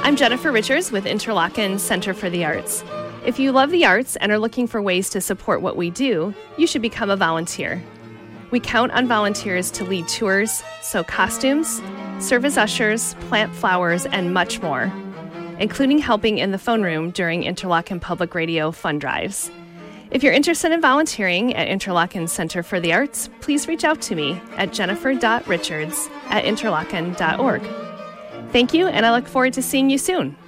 I'm Jennifer Richards with Interlochen Center for the Arts. If you love the arts and are looking for ways to support what we do, you should become a volunteer. We count on volunteers to lead tours, sew costumes, serve as ushers, plant flowers, and much more, including helping in the phone room during Interlochen Public Radio fund drives. If you're interested in volunteering at Interlochen Center for the Arts, please reach out to me at jennifer.richards@interlochen.org. Thank you, and I look forward to seeing you soon.